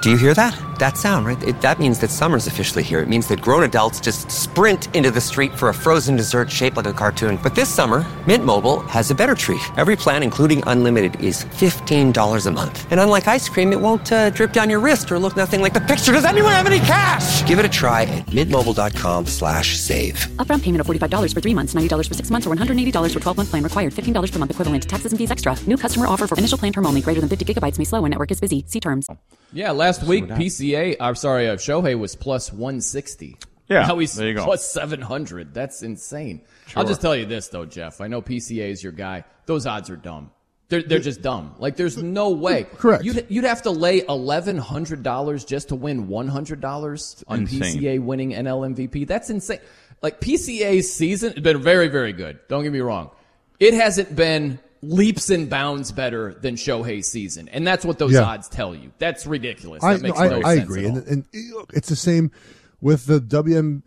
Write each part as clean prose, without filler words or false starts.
Do you hear that? That sound, right? That means that summer's officially here. It means that grown adults just sprint into the street for a frozen dessert shaped like a cartoon. But this summer, Mint Mobile has a better treat. Every plan, including unlimited, is $15 a month. And unlike ice cream, it won't drip down your wrist or look nothing like the picture. Does anyone have any cash? Give it a try at mintmobile.com/save. Upfront payment of $45 for 3 months, $90 for 6 months, or $180 for 12-month plan required. $15 per month equivalent. Taxes and fees extra. New customer offer for initial plan term only. Greater than 50 gigabytes may slow when network is busy. See terms. Yeah, last week Shohei was plus 160. Yeah, now he's there you go. plus 700. That's insane. Sure. I'll just tell you this though, Jeff. I know PCA is your guy. Those odds are dumb. They're just dumb. Like there's no way. Correct. You'd have to lay $1,100 just to win $100 on insane. PCA winning NL MVP. That's insane. Like PCA's season has been very, very good. Don't get me wrong. It hasn't been leaps and bounds better than Shohei's season, and that's what those odds tell you. That's ridiculous. That makes no sense. I agree, at all. and it's the same with the WNBA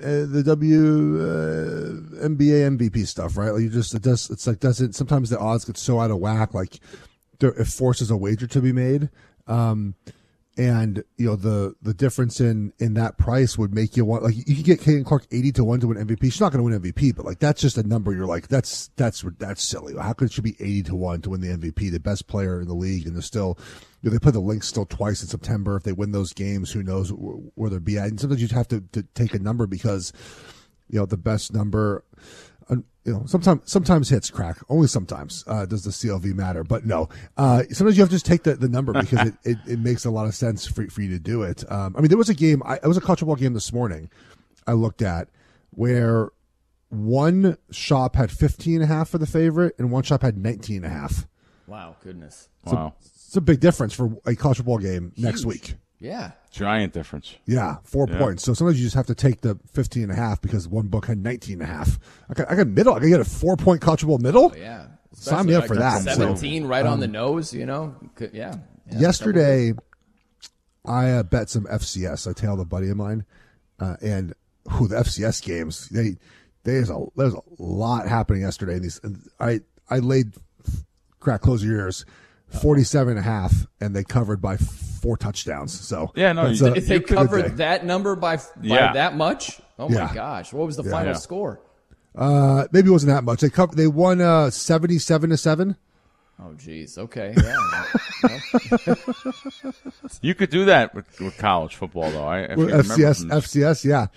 MVP stuff, right? Like sometimes the odds get so out of whack, like it forces a wager to be made. And the difference in that price would make you want, like, you could get Caitlin Clark 80-1 to win MVP. She's not going to win MVP, but like that's just a number. You're like, that's silly. How could she be 80-1 to win the MVP, the best player in the league? And they're still, they play the Lynx still twice in September. If they win those games, who knows where they'll be at? And sometimes you have to take a number because the best number. Sometimes hits crack. Only sometimes does the CLV matter. But no, sometimes you have to just take the number because it makes a lot of sense for you to do it. I mean, there was a game. It was a college football game this morning I looked at where one shop had 15.5 for the favorite and one shop had 19.5. Wow, goodness. Wow. It's a big difference for a college football game next week. Yeah. Giant difference. Yeah, 4 points. So sometimes you just have to take the 15.5 because one book had 19.5. I got middle. I can get a 4-point college football middle. Oh, yeah. Sign me up for that. 17 right on the nose, Yeah. Yesterday, I bet some FCS. I tailed a buddy of mine, and the FCS games. There's a lot happening yesterday. In these, I laid close your ears. 47.5, and they covered by 4 touchdowns. So yeah, no, they covered that number by that much. Oh my gosh, what was the final score? Maybe it wasn't that much. They won 77-7. Oh geez, okay, yeah. You could do that with college football though. FCS, yeah,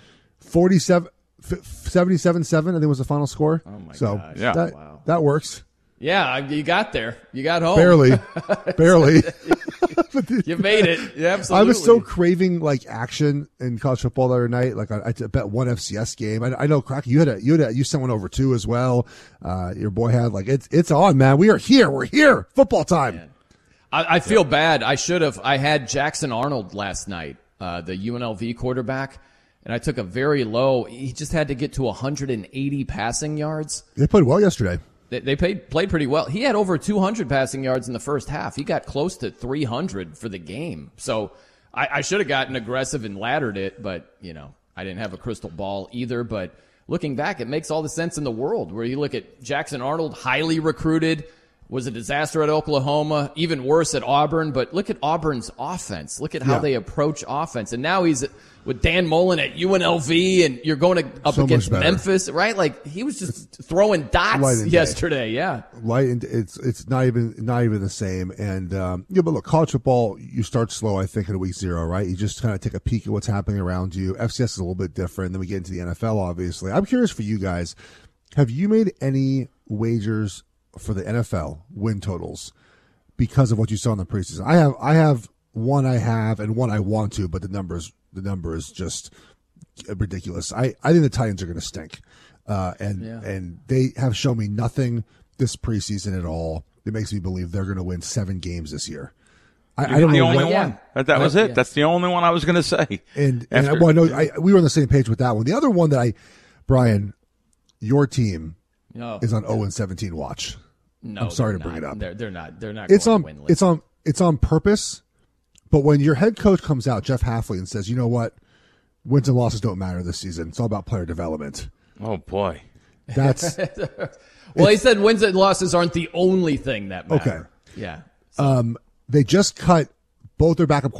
77-7. I think was the final score. Oh my gosh, wow. That works. Yeah, you got there. You got home. Barely. You made it. Yeah, absolutely. I was so craving like action in college football the other night. Like I bet one FCS game. I know, Crack. You sent one over too as well. Your boy had it's on, man. We are here. We're here. Football time. Man. I feel bad. I had Jackson Arnold last night, the UNLV quarterback. And I took a very low. He just had to get to 180 passing yards. They played well yesterday. They played pretty well. He had over 200 passing yards in the first half. He got close to 300 for the game. So I should have gotten aggressive and laddered it, but, I didn't have a crystal ball either. But looking back, it makes all the sense in the world where you look at Jackson Arnold, highly recruited, was a disaster at Oklahoma, even worse at Auburn. But look at Auburn's offense. Look at how they approach offense. And now he's with Dan Mullen at UNLV, and you're going up against Memphis, right? Like he was just throwing dots yesterday. Yeah, it's not even the same. And but look, college football, you start slow. I think in week 0, right? You just kind of take a peek at what's happening around you. FCS is a little bit different. Then we get into the NFL. Obviously, I'm curious for you guys. Have you made any wagers for the NFL win totals because of what you saw in the preseason? I have one, and one I want to, but the number is just ridiculous. I think the Titans are going to stink, and they have shown me nothing this preseason at all that makes me believe they're going to win 7 games this year. I don't know. The only one. That was it. Yeah. That's the only one I was going to say. And I know we were on the same page with that one. The other one that Brian, your team is on 0-17 watch. No, I'm sorry to bring it up. They're not. It's on purpose. But when your head coach comes out, Jeff Hafley, and says, "You know what? Wins and losses don't matter this season. It's all about player development." Oh boy, that's well. He said wins and losses aren't the only thing that matter. Okay, yeah. They just cut both their backup